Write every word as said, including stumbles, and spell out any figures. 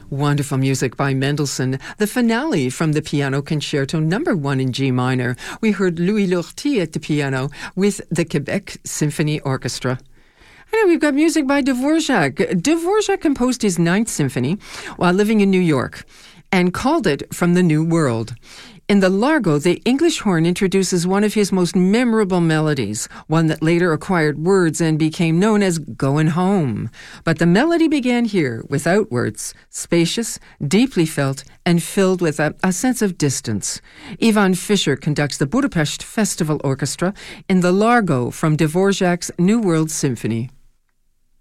Wonderful music by Mendelssohn. The finale from the Piano Concerto number one in G minor. We heard Louis Lortie at the piano with the Quebec Symphony Orchestra. And we've got music by Dvorak. Dvorak composed his Ninth Symphony while living in New York and called it From the New World. In the Largo, the English horn introduces one of his most memorable melodies, one that later acquired words and became known as Goin' Home. But the melody began here, without words, spacious, deeply felt, and filled with a, a sense of distance. Ivan Fischer conducts the Budapest Festival Orchestra in the Largo from Dvorak's New World Symphony.